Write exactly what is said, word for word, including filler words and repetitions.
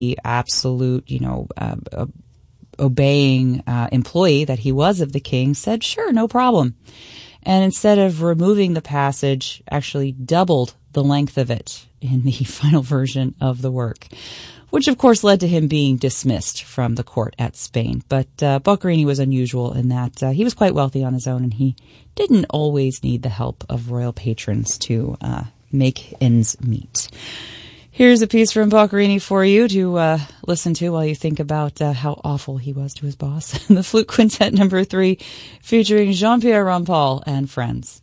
the absolute, you know, uh, uh, obeying uh, employee that he was of the king, said, sure, no problem. And instead of removing the passage, actually doubled the length of it in the final version of the work, which of course led to him being dismissed from the court at Spain. But uh, Boccarini was unusual in that uh, he was quite wealthy on his own, and he didn't always need the help of royal patrons to uh, make ends meet. Here's a piece from Boccarini for you to uh, listen to while you think about uh, how awful he was to his boss. The Flute Quintet number three, featuring Jean-Pierre Rampal and friends.